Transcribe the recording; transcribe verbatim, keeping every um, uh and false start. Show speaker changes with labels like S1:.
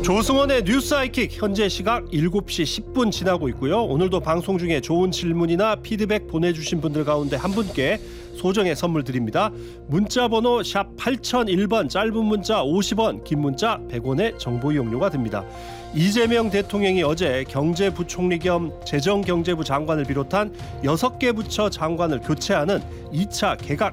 S1: 조승원의 뉴스 아이킥, 현재 시각 일곱 시 십 분 지나고 있고요. 오늘도 방송 중에 좋은 질문이나 피드백 보내주신 분들 가운데 한 분께 소정의 선물 드립니다. 문자번호 샵 팔공공일 번, 짧은 문자 오십 원, 긴 문자 백 원의 정보 이용료가 듭니다. 이재명 대통령이 어제 경제부총리 겸 재정경제부 장관을 비롯한 여섯 개 부처 장관을 교체하는 이 차 개각